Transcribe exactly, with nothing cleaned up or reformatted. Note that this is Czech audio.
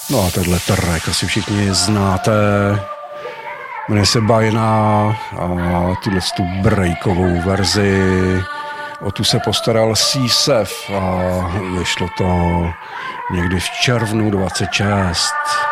No a tenhle track asi všichni znáte. Jmenuje se Bajna a tuhle tu breakovou verzi. O tu se postaral C-Sef a vyšlo to někdy v červnu dvacet šest.